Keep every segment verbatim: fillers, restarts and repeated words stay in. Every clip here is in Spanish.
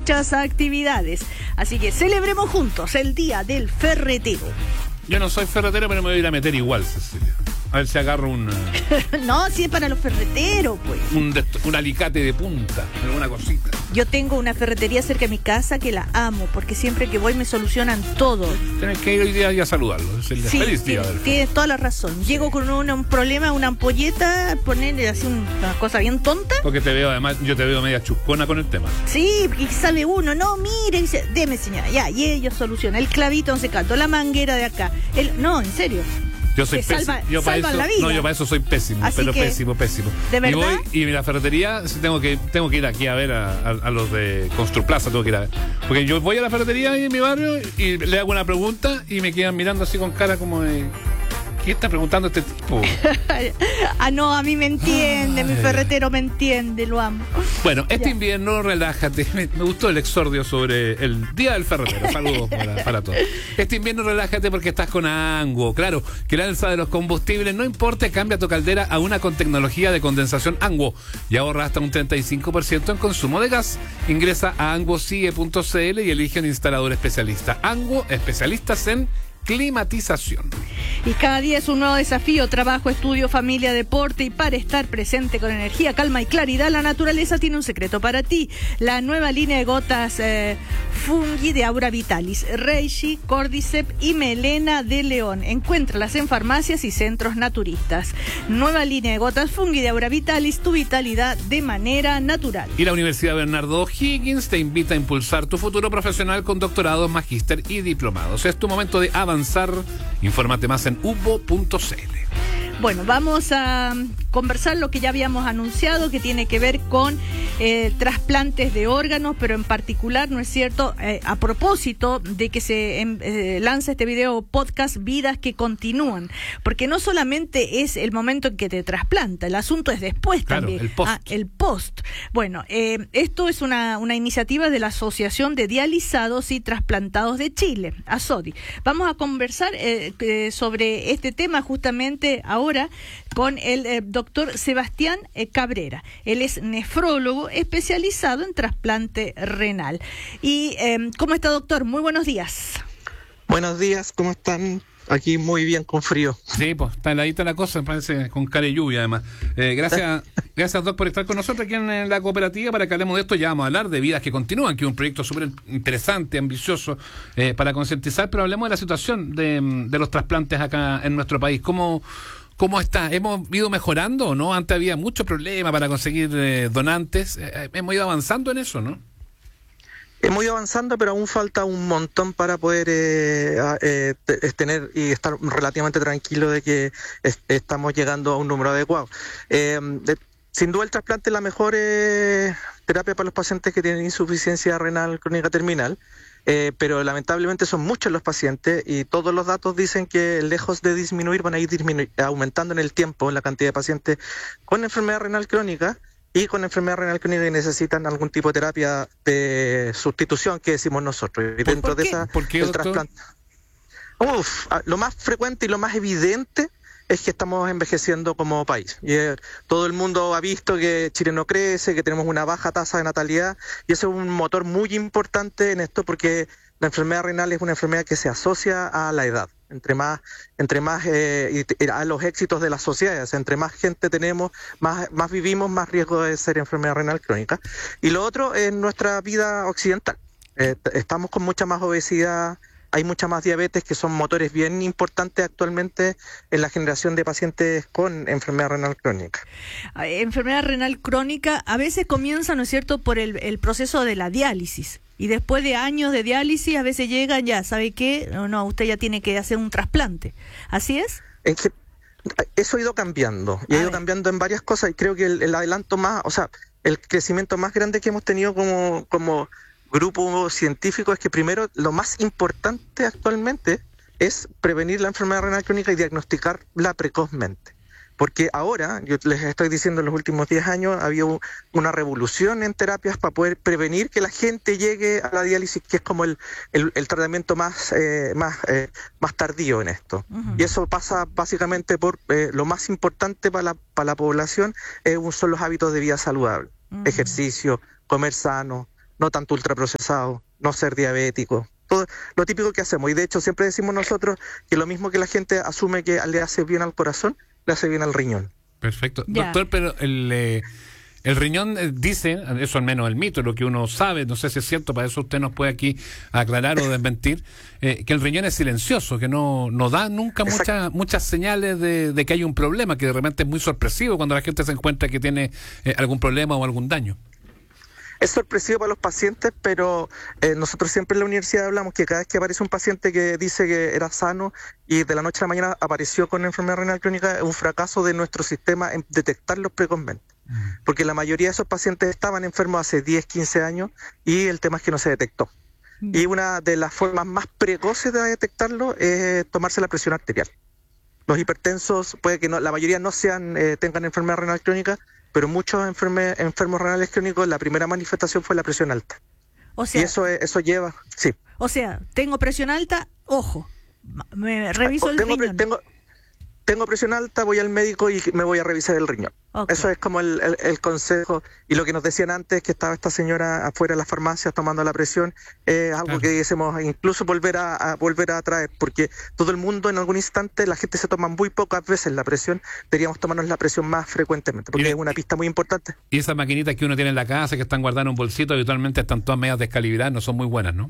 muchas actividades. Así que celebremos juntos el Día del Ferretero. Yo no soy ferretero, pero me voy a ir a meter igual, Cecilia. A ver si agarro un... No, si es para los ferreteros, pues. Un, un alicate de punta, alguna cosita. Yo tengo una ferretería cerca de mi casa que la amo, porque siempre que voy me solucionan todo. Tienes que ir hoy día y a saludarlo. Es el Sí, feliz día tienes, del tienes toda la razón. Llego con un, un problema, una ampolleta, ponerle así una cosa bien tonta. Porque te veo, además, yo te veo media chuscona con el tema. Sí, y sale uno, no, mire, dice, deme señora, ya, y ellos solucionan. El clavito no se cantó, la manguera de acá. El, no, en serio. Yo soy Te pésimo. salva- Yo para salvan eso, la vida. no, yo para eso soy pésimo, Así pero que, pésimo, pésimo. ¿de verdad? Y voy y en la ferretería sí, tengo que tengo que ir aquí a ver a, a, a los de Construplaza, tengo que ir a ver. Porque yo voy a la ferretería ahí en mi barrio y le hago una pregunta y me quedan mirando así con cara como de ¿qué está preguntando este tipo? Ah, no, a mí me entiende, Ay. mi ferretero me entiende, lo amo. Bueno, este Ya. invierno, relájate. Me, me gustó el exordio sobre el Día del Ferretero. Saludos para, para todos. Este invierno, relájate porque estás con Anguo. Claro, que el alza de los combustibles no importa, cambia tu caldera a una con tecnología de condensación Anguo y ahorra hasta un treinta y cinco por ciento en consumo de gas. Ingresa a anguosigue punto c l y elige un instalador especialista. Anguo, especialistas en climatización. Y cada día es un nuevo desafío, trabajo, estudio, familia, deporte, y para estar presente con energía, calma y claridad, la naturaleza tiene un secreto para ti. La nueva línea de gotas eh, Fungi de Aura Vitalis, Reishi, Cordyceps y Melena de León. Encuéntralas en farmacias y centros naturistas. Nueva línea de gotas Fungi de Aura Vitalis, tu vitalidad de manera natural. Y la Universidad Bernardo O'Higgins te invita a impulsar tu futuro profesional con doctorados, magíster y diplomados. Es tu momento de avanzar. Infórmate más en ubo punto c l. Bueno, vamos a conversar lo que ya habíamos anunciado, que tiene que ver con eh, trasplantes de órganos, pero en particular, ¿no es cierto?, eh, a propósito de que se eh, lanza este video podcast Vidas que Continúan, porque no solamente es el momento en que te trasplanta, el asunto es después Claro, también. el post. Ah, el post. Bueno, eh, esto es una, una iniciativa de la Asociación de Dializados y Trasplantados de Chile, ASODI. Vamos a conversar eh, eh, sobre este tema justamente ahora con el eh, doctor Sebastián eh, Cabrera. Él es nefrólogo especializado en trasplante renal. Y eh, ¿cómo está, doctor? Muy buenos días. Buenos días, ¿cómo están? Aquí muy bien, con frío. Sí, pues está heladita la cosa, me parece, con cara y lluvia además. Eh, gracias, gracias Doc por estar con nosotros aquí en, en la cooperativa para que hablemos de esto. Ya vamos a hablar de Vidas que Continúan, que es un proyecto súper interesante, ambicioso eh, para concientizar, pero hablemos de la situación de, de los trasplantes acá en nuestro país. ¿Cómo, cómo está? ¿Hemos ido mejorando o no? Antes había mucho problema para conseguir eh, donantes. Eh, hemos ido avanzando en eso, ¿no? Hemos ido avanzando, pero aún falta un montón para poder eh, eh, t- tener y estar relativamente tranquilo de que est- estamos llegando a un número adecuado. Eh, de, sin duda el trasplante es la mejor eh, terapia para los pacientes que tienen insuficiencia renal crónica terminal, eh, pero lamentablemente son muchos los pacientes y todos los datos dicen que lejos de disminuir van a ir disminu- aumentando en el tiempo la cantidad de pacientes con enfermedad renal crónica y con enfermedad renal crónica y necesitan algún tipo de terapia de sustitución que decimos nosotros. Y ¿Por, dentro por de qué? esa, ¿Por qué, el doctor? trasplante. Uf, ah, lo más frecuente y lo más evidente es que estamos envejeciendo como país. Y eh, todo el mundo ha visto que Chile no crece, que tenemos una baja tasa de natalidad, y eso es un motor muy importante en esto porque la enfermedad renal es una enfermedad que se asocia a la edad. Entre más, entre más eh, y, y a los éxitos de las sociedades, entre más gente tenemos, más, más vivimos, más riesgo de ser enfermedad renal crónica. Y lo otro es nuestra vida occidental. Eh, estamos con mucha más obesidad, hay mucha más diabetes, que son motores bien importantes actualmente en la generación de pacientes con enfermedad renal crónica. Enfermedad renal crónica a veces comienza, ¿no es cierto?, por el, el proceso de la diálisis. Y después de años de diálisis, a veces llegan ya, ¿sabe qué? No, no, usted ya tiene que hacer un trasplante. ¿Así es? Es que eso ha ido cambiando, y A ha ido ver. cambiando en varias cosas, y creo que el, el adelanto más, o sea, el crecimiento más grande que hemos tenido como, como grupo científico es que primero, lo más importante actualmente es prevenir la enfermedad renal crónica y diagnosticarla precozmente. Porque ahora, yo les estoy diciendo, en los últimos diez años ha habido una revolución en terapias para poder prevenir que la gente llegue a la diálisis, que es como el, el, el tratamiento más, eh, más, eh, más tardío en esto. Uh-huh. Y eso pasa básicamente por eh, lo más importante para la, para la población eh, son los hábitos de vida saludable. Uh-huh. Ejercicio, comer sano, no tanto ultraprocesado, no ser diabético. Todo lo típico que hacemos. Y de hecho siempre decimos nosotros que lo mismo que la gente asume que le hace bien al corazón, le hace bien al riñón. Perfecto. Ya. Doctor, pero el... Eh... El riñón, eh, dice, eso al menos el mito, lo que uno sabe, no sé si es cierto, para eso usted nos puede aquí aclarar o desmentir, eh, que el riñón es silencioso, que no, no da nunca muchas muchas señales de, de que hay un problema, que de repente es muy sorpresivo cuando la gente se encuentra que tiene eh, algún problema o algún daño. Es sorpresivo para los pacientes, pero eh, nosotros siempre en la universidad hablamos que cada vez que aparece un paciente que dice que era sano y de la noche a la mañana apareció con enfermedad renal crónica, es un fracaso de nuestro sistema en detectarlos precozmente. Porque la mayoría de esos pacientes estaban enfermos hace diez, quince años y el tema es que no se detectó. Y una de las formas más precoces de detectarlo es tomarse la presión arterial. Los hipertensos, puede que no, la mayoría no sean eh, tengan enfermedad renal crónica, pero muchos enferme, enfermos renales crónicos, la primera manifestación fue la presión alta. O sea, y eso, eso lleva, sí. O sea, tengo presión alta, ojo, me reviso el tengo, riñón. Tengo, tengo presión alta, voy al médico y me voy a revisar el riñón. Okay. Eso es como el, el, el consejo. Y lo que nos decían antes, que estaba esta señora afuera de las farmacias tomando la presión, es algo claro. que debemos incluso volver a, a volver a traer, porque todo el mundo en algún instante, la gente se toma muy pocas veces la presión, deberíamos tomarnos la presión más frecuentemente, porque y, es una pista muy importante. Y esas maquinitas que uno tiene en la casa, que están guardadas en un bolsito, habitualmente están todas medias descalibradas, no son muy buenas, ¿no?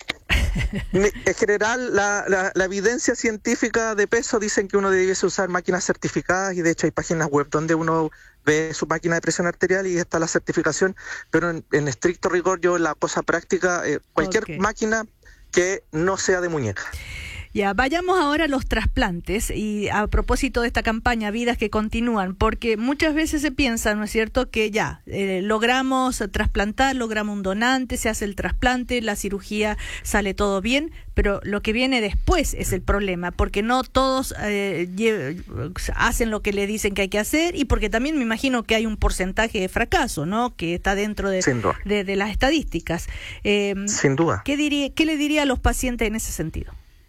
En general, la, la, la evidencia científica de peso dicen que uno debiese usar máquinas certificadas, y de hecho hay páginas web donde uno ve su máquina de presión arterial y está la certificación, pero en, en estricto rigor, yo la cosa práctica, eh, cualquier okay. máquina que no sea de muñeca. Ya, vayamos ahora a los trasplantes y a propósito de esta campaña Vidas que Continúan, porque muchas veces se piensa, ¿no es cierto?, que ya eh, logramos trasplantar, logramos un donante, se hace el trasplante, la cirugía sale todo bien, pero lo que viene después es el problema, porque no todos eh, hacen lo que le dicen que hay que hacer y porque también me imagino que hay un porcentaje de fracaso, ¿no?, que está dentro de, de, de las estadísticas. Eh, Sin duda. ¿qué, diría, ¿Qué le diría a los pacientes en ese sentido?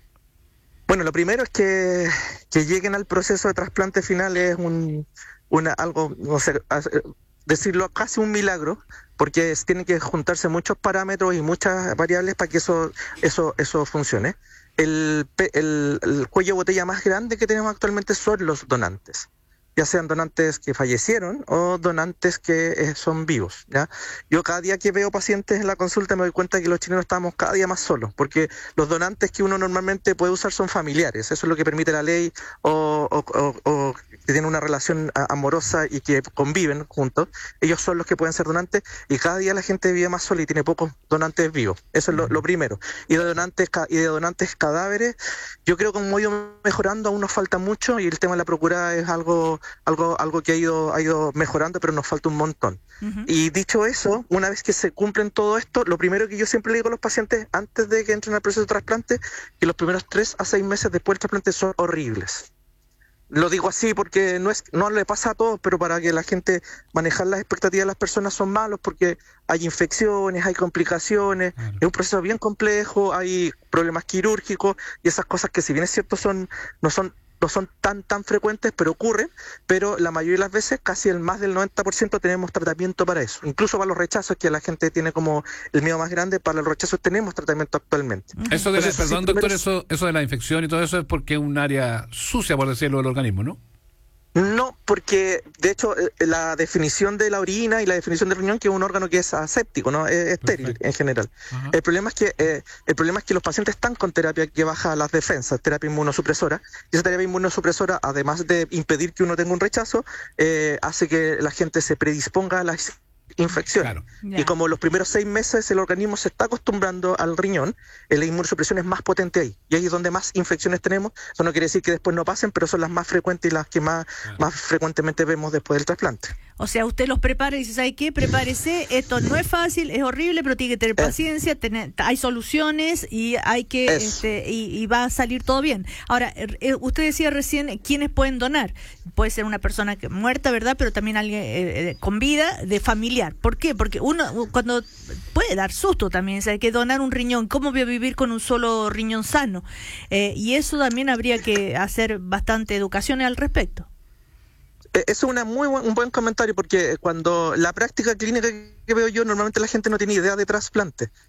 Bueno, lo primero es que, que lleguen al proceso de trasplante final es un una algo, no sé, decirlo casi un milagro, porque es, tienen que juntarse muchos parámetros y muchas variables para que eso eso eso funcione. El, el, el cuello de botella más grande que tenemos actualmente son los donantes, ya sean donantes que fallecieron o donantes que eh, son vivos, ¿ya? Yo cada día que veo pacientes en la consulta me doy cuenta que los chilenos estamos cada día más solos, porque los donantes que uno normalmente puede usar son familiares, eso es lo que permite la ley, o, o, o, o que tienen una relación amorosa y que conviven juntos, ellos son los que pueden ser donantes, y cada día la gente vive más sola y tiene pocos donantes vivos, eso es lo, lo primero. Y de donantes y de donantes cadáveres, yo creo que como ha ido mejorando, aún nos falta mucho, y el tema de la procura es algo algo algo que ha ido ha ido mejorando, pero nos falta un montón. Uh-huh. Y dicho eso, una vez que se cumplen todo esto, lo primero que yo siempre le digo a los pacientes antes de que entren al proceso de trasplante, que los primeros tres a seis meses después del trasplante son horribles. Lo digo así porque no es no le pasa a todos, pero para que la gente manejar las expectativas de las personas son malos, porque hay infecciones, hay complicaciones, claro. Es un proceso bien complejo, hay problemas quirúrgicos y esas cosas que, si bien es cierto, son no son no son tan tan frecuentes, pero ocurren, pero la mayoría de las veces, casi el más del noventa por ciento, tenemos tratamiento para eso. Incluso para los rechazos, que la gente tiene como el miedo más grande, para los rechazos tenemos tratamiento actualmente. Eso de la, Entonces, perdón, doctor, eso, eso de la infección y todo eso es porque es un área sucia, por decirlo, del organismo, ¿no? No, porque de hecho la definición de la orina y la definición del riñón, que es un órgano que es aséptico, ¿no? Es estéril. Perfecto. En general. Ajá. El problema es que eh, el problema es que los pacientes están con terapia que baja las defensas, terapia inmunosupresora, y esa terapia inmunosupresora, además de impedir que uno tenga un rechazo, eh, hace que la gente se predisponga a las infecciones. Claro. Y como los primeros seis meses el organismo se está acostumbrando al riñón, la inmunosupresión es más potente ahí, y ahí es donde más infecciones tenemos. Eso no quiere decir que después no pasen, pero son las más frecuentes y las que más, claro. más frecuentemente vemos después del trasplante. O sea, usted los prepara y dice, ¿sabe qué? Prepárese, esto no es fácil, es horrible, pero tiene que tener paciencia, tener, hay soluciones y hay que este, y, y va a salir todo bien. Ahora, eh, usted decía recién, ¿quiénes pueden donar? Puede ser una persona que, muerta, ¿verdad? Pero también alguien eh, con vida, de familiar. ¿Por qué? Porque uno, cuando puede dar susto también, ¿sabe? Que donar un riñón, ¿cómo voy a vivir con un solo riñón sano? Eh, y eso también habría que hacer bastante educación al respecto. Eh, Eso es una muy buen, un buen comentario, porque cuando la práctica clínica que veo yo, normalmente la gente no tiene idea de trasplante.